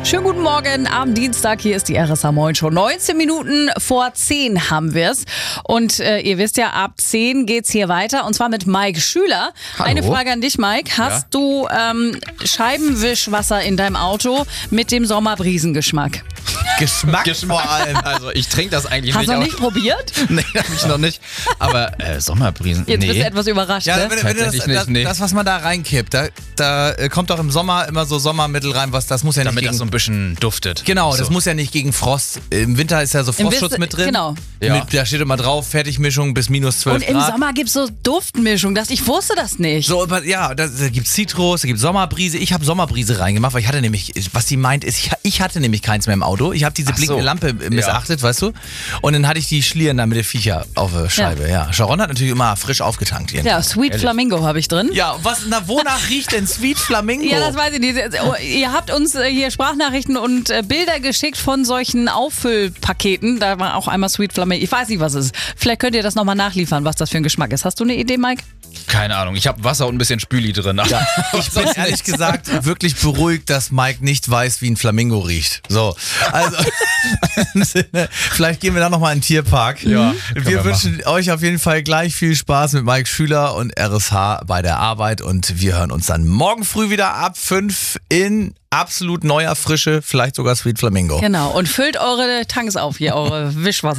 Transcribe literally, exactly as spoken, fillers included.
Schönen guten Morgen am Dienstag, hier ist die R S A Moin Show. neunzehn Minuten vor zehn haben wir es. Und äh, ihr wisst ja, ab zehn geht's hier weiter. Und zwar mit Mike Schüler. Hallo. Eine Frage an dich, Mike. Hast Ja? du ähm, Scheibenwischwasser in deinem Auto mit dem Sommerbrisengeschmack? Geschmack, Geschmack. vor allem. Also ich trinke das eigentlich Hast nicht. du noch aber- nicht probiert? Nee, hab ich noch nicht. Aber äh, Sommerbrisen, Jetzt nee. bist du etwas überrascht, Ja, ne? wenn, wenn du das, Tatsächlich nicht, das, nee. das, was man da reinkippt, da, da äh, kommt doch im Sommer immer so Sommermittel rein, was das muss ja nicht Damit gegen... das so ein bisschen duftet. Genau, so. das muss ja nicht gegen Frost. Im Winter ist ja so Im Frostschutz Winter- mit drin. genau. Ja. Mit, da steht immer drauf, Fertigmischung bis minus zwölf Und im Grad. Sommer gibt's so Duftmischung. Das, ich wusste das nicht. So, aber ja, da, da gibt Zitrus, da gibt Sommerbrise. Ich habe Sommerbrise reingemacht, weil ich hatte nämlich, was sie meint ist, ich, ich hatte nämlich keins mehr im Auto. Ich habe diese Ach blinkende so. Lampe missachtet, weißt du? Und dann hatte ich die Schlieren da mit der Viecher auf der Scheibe. Ja. Sharon hat natürlich immer frisch aufgetankt. Jeden Ja, Tag. Sweet Ehrlich? Flamingo habe ich drin. Ja, was, na, wonach riecht denn Sweet Flamingo? Ja, das weiß ich nicht. Oh, ihr habt uns äh, hier Sprachnachrichten und äh, Bilder geschickt von solchen Auffüllpaketen. Da war auch einmal Sweet Flamingo. Ich weiß nicht, was es ist. Vielleicht könnt ihr das nochmal nachliefern, was das für ein Geschmack ist. Hast du eine Idee, Mike? Keine Ahnung, ich habe Wasser und ein bisschen Spüli drin. Ja. Ich bin ehrlich gesagt wirklich beruhigt, dass Mike nicht weiß, wie ein Flamingo riecht. So, also im Sinne, vielleicht gehen wir dann nochmal in den Tierpark. Ja, können wir wir wünschen euch auf jeden Fall gleich viel Spaß mit Mike Schüler und R S H bei der Arbeit und wir hören uns dann morgen früh wieder ab fünf in absolut neuer Frische, vielleicht sogar Sweet Flamingo. Genau. Und füllt eure Tanks auf hier, eure Wischwasser.